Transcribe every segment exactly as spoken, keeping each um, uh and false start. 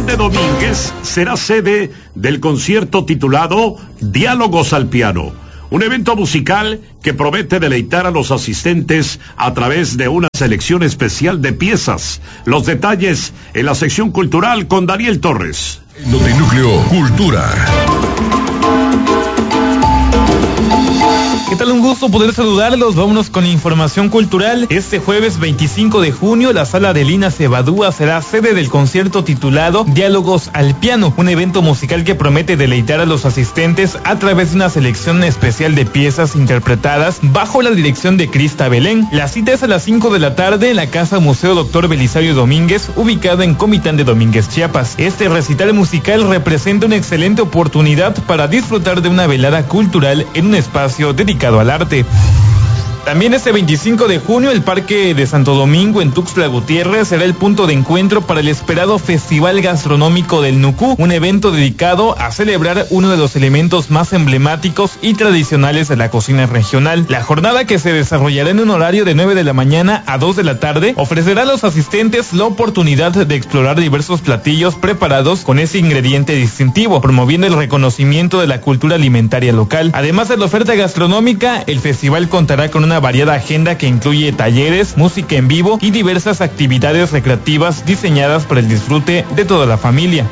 de Domínguez será sede del concierto titulado Diálogos al Piano, un evento musical que promete deleitar a los asistentes a través de una selección especial de piezas. Los detalles en la sección cultural con Daniel Torres. Notinúcleo Cultura. ¿Qué tal? Un gusto poder saludarlos. Vámonos con información cultural. Este jueves veinticinco de junio, la sala de Lina Cebadúa será sede del concierto titulado Diálogos al Piano, un evento musical que promete deleitar a los asistentes a través de una selección especial de piezas interpretadas bajo la dirección de Crista Belén. La cita es a las cinco de la tarde en la Casa Museo Doctor Belisario Domínguez, ubicada en Comitán de Domínguez, Chiapas. Este recital musical representa una excelente oportunidad para disfrutar de una velada cultural en un espacio dedicado al arte. También este veinticinco de junio, el Parque de Santo Domingo en Tuxtla Gutiérrez será el punto de encuentro para el esperado Festival Gastronómico del Nucú, un evento dedicado a celebrar uno de los elementos más emblemáticos y tradicionales de la cocina regional. La jornada, que se desarrollará en un horario de nueve de la mañana a dos de la tarde, ofrecerá a los asistentes la oportunidad de explorar diversos platillos preparados con ese ingrediente distintivo, promoviendo el reconocimiento de la cultura alimentaria local. Además de la oferta gastronómica, el festival contará con una variada agenda que incluye talleres, música en vivo y diversas actividades recreativas diseñadas para el disfrute de toda la familia.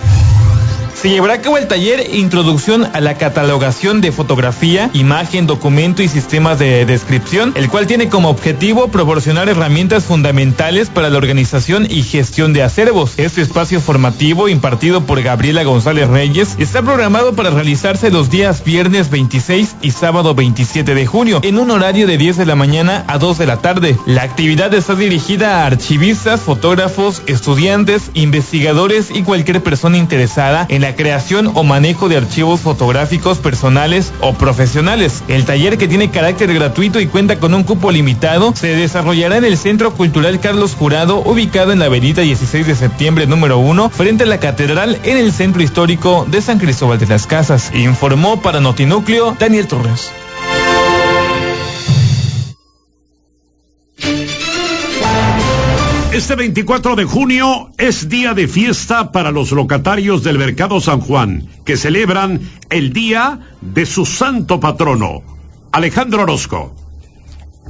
Se llevará a cabo el taller Introducción a la Catalogación de Fotografía, Imagen, Documento y Sistemas de Descripción, el cual tiene como objetivo proporcionar herramientas fundamentales para la organización y gestión de acervos. Este espacio formativo, impartido por Gabriela González Reyes, está programado para realizarse los días viernes veintiséis y sábado veintisiete de junio, en un horario de diez de la mañana a dos de la tarde. La actividad está dirigida a archivistas, fotógrafos, estudiantes, investigadores y cualquier persona interesada en la creación o manejo de archivos fotográficos personales o profesionales. El taller, que tiene carácter gratuito y cuenta con un cupo limitado, se desarrollará en el Centro Cultural Carlos Jurado, ubicado en la avenida dieciséis de septiembre número uno, frente a la Catedral, en el Centro Histórico de San Cristóbal de las Casas. Informó para Notinúcleo Daniel Torres. Este veinticuatro de junio es día de fiesta para los locatarios del Mercado San Juan, que celebran el día de su santo patrono, Alejandro Orozco.